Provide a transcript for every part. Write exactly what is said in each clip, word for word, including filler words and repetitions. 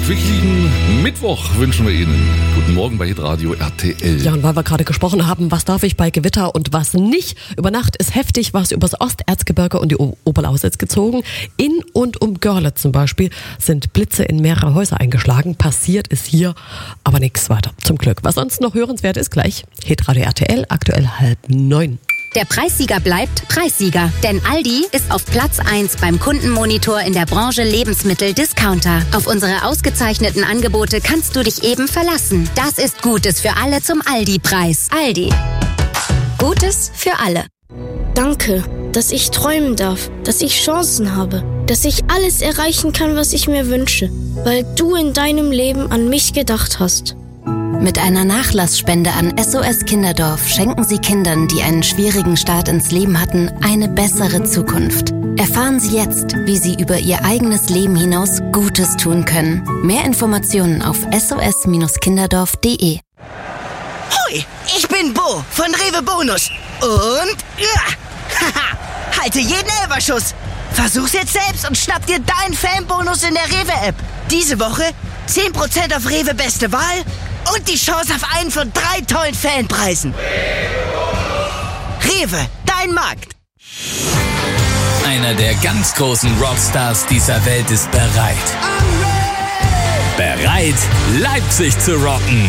quickligen Mittwoch wünschen wir Ihnen. Guten Morgen bei Hitradio R T L. Ja, und weil wir gerade gesprochen haben, was darf ich bei Gewitter und was nicht. Über Nacht ist heftig was übers Osterzgebirge und die o- Oberlausitz gezogen. In und um Görlitz zum Beispiel sind Blitze in mehrere Häuser eingeschlagen. Passiert ist hier aber nichts weiter, zum Glück. Was sonst noch hörenswert ist, gleich Hitradio R T L, aktuell halb neun. Der Preissieger bleibt Preissieger, denn Aldi ist auf Platz eins beim Kundenmonitor in der Branche Lebensmittel-Discounter. Auf unsere ausgezeichneten Angebote kannst du dich eben verlassen. Das ist Gutes für alle zum Aldi-Preis. Aldi. Gutes für alle. Danke, dass ich träumen darf, dass ich Chancen habe, dass ich alles erreichen kann, was ich mir wünsche, weil du in deinem Leben an mich gedacht hast. Mit einer Nachlassspende an S O S Kinderdorf schenken Sie Kindern, die einen schwierigen Start ins Leben hatten, eine bessere Zukunft. Erfahren Sie jetzt, wie Sie über Ihr eigenes Leben hinaus Gutes tun können. Mehr Informationen auf S O S Kinderdorf punkt de. Hoi, ich bin Bo von Rewe Bonus. Und ja, haha, halte jeden Elferschuss. Versuch's jetzt selbst und schnapp dir deinen Fanbonus in der Rewe-App. Diese Woche zehn Prozent auf Rewe Beste Wahl und die Chance auf einen von drei tollen Fanpreisen. Rewe, dein Markt. Einer der ganz großen Rockstars dieser Welt ist bereit. Bereit, Leipzig zu rocken.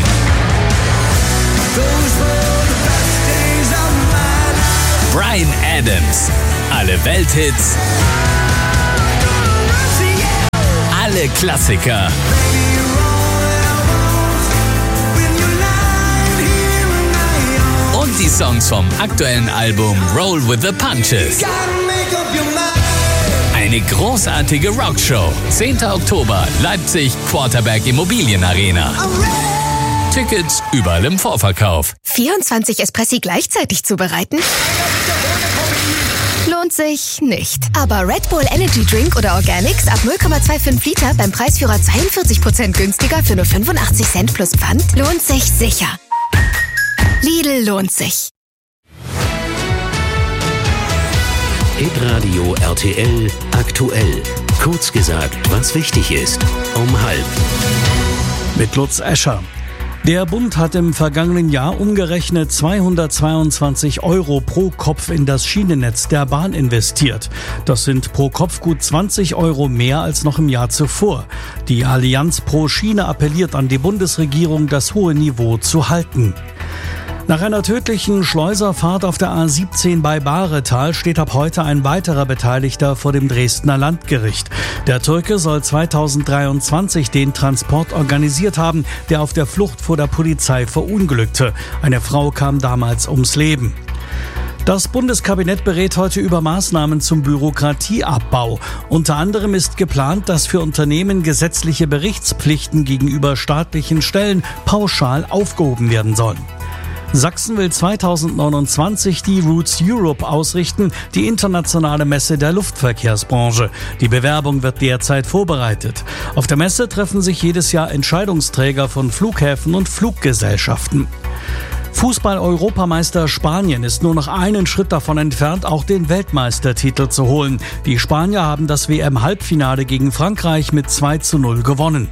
Bryan Adams. Alle Welthits. Alle Klassiker. Und die Songs vom aktuellen Album Roll with the Punches. Eine großartige Rockshow. zehnten Oktober, Leipzig, Quarterberg Immobilienarena. Tickets überall im Vorverkauf. vierundzwanzig Espressi gleichzeitig zubereiten? Lohnt sich nicht. Aber Red Bull Energy Drink oder Organics ab null Komma fünfundzwanzig Liter beim Preisführer zweiundvierzig Prozent günstiger für nur fünfundachtzig Cent plus Pfand lohnt sich sicher. Lidl lohnt sich. Hitradio R T L aktuell. Kurz gesagt, was wichtig ist. Um halb. Mit Lutz Escher. Der Bund hat im vergangenen Jahr umgerechnet zweihundertzweiundzwanzig Euro pro Kopf in das Schienennetz der Bahn investiert. Das sind pro Kopf gut zwanzig Euro mehr als noch im Jahr zuvor. Die Allianz pro Schiene appelliert an die Bundesregierung, das hohe Niveau zu halten. Nach einer tödlichen Schleuserfahrt auf der A siebzehn bei Bahretal steht ab heute ein weiterer Beteiligter vor dem Dresdner Landgericht. Der Türke soll zweitausenddreiundzwanzig den Transport organisiert haben, der auf der Flucht vor der Polizei verunglückte. Eine Frau kam damals ums Leben. Das Bundeskabinett berät heute über Maßnahmen zum Bürokratieabbau. Unter anderem ist geplant, dass für Unternehmen gesetzliche Berichtspflichten gegenüber staatlichen Stellen pauschal aufgehoben werden sollen. Sachsen will zweitausendneunundzwanzig die Roots Europe ausrichten, die internationale Messe der Luftverkehrsbranche. Die Bewerbung wird derzeit vorbereitet. Auf der Messe treffen sich jedes Jahr Entscheidungsträger von Flughäfen und Fluggesellschaften. Fußball-Europameister Spanien ist nur noch einen Schritt davon entfernt, auch den Weltmeistertitel zu holen. Die Spanier haben das W M-Halbfinale gegen Frankreich mit zwei zu null gewonnen.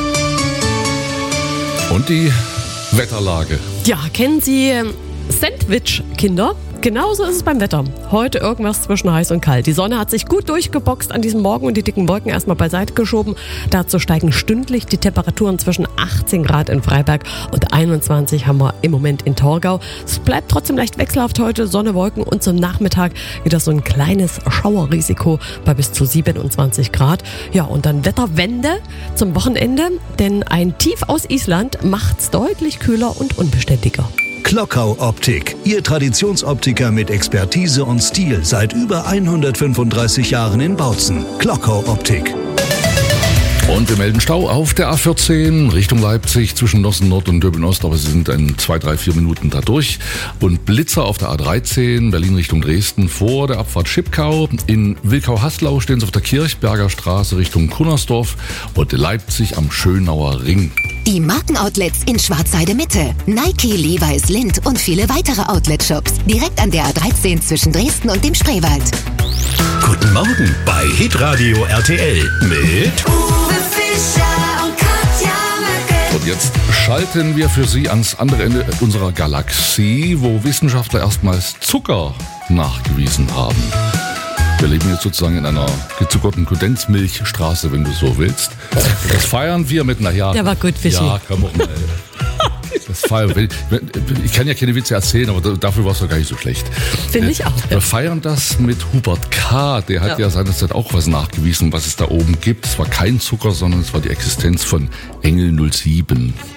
Und die Wetterlage. Ja, kennen Sie Sandwich-Kinder? Genauso ist es beim Wetter. Heute irgendwas zwischen heiß und kalt. Die Sonne hat sich gut durchgeboxt an diesem Morgen und die dicken Wolken erstmal beiseite geschoben. Dazu steigen stündlich die Temperaturen zwischen achtzehn Grad in Freiberg und einundzwanzig haben wir im Moment in Torgau. Es bleibt trotzdem leicht wechselhaft heute, Sonne, Wolken und zum Nachmittag wieder so ein kleines Schauerrisiko bei bis zu siebenundzwanzig Grad. Ja, und dann Wetterwende zum Wochenende, denn ein Tief aus Island macht's deutlich kühler und unbeständiger. Klockau Optik, Ihr Traditionsoptiker mit Expertise und Stil seit über hundertfünfunddreißig Jahren in Bautzen. Klockau Optik. Und wir melden Stau auf der A vierzehn Richtung Leipzig zwischen Nossen Nord und Döbeln Ost, aber sie sind in zwei, drei, vier Minuten da durch. Und Blitzer auf der A dreizehn Berlin Richtung Dresden vor der Abfahrt Schipkau. In Wilkau-Haslau stehen sie auf der Kirchberger Straße Richtung Kunnersdorf und Leipzig am Schönauer Ring. Die Markenoutlets in Schwarzheide Mitte. Nike, Levi's, Lindt und viele weitere Outlet-Shops. Direkt an der A dreizehn zwischen Dresden und dem Spreewald. Guten Morgen bei Hitradio R T L mit Uwe Fischer und Karl jetzt schalten wir für Sie ans andere Ende unserer Galaxie, wo Wissenschaftler erstmals Zucker nachgewiesen haben. Wir leben jetzt sozusagen in einer gezuckerten Kondensmilchstraße, wenn du so willst. Das feiern wir mit, naja... Der war gut, Fischi. Ja, komm auch mal. Das feiern, ich kann ja keine Witze erzählen, aber dafür war es doch gar nicht so schlecht. Finde ich auch. Wir feiern das mit Hubert K., der hat ja, ja seinerzeit auch was nachgewiesen, was es da oben gibt. Es war kein Zucker, sondern es war die Existenz von Engel null sieben.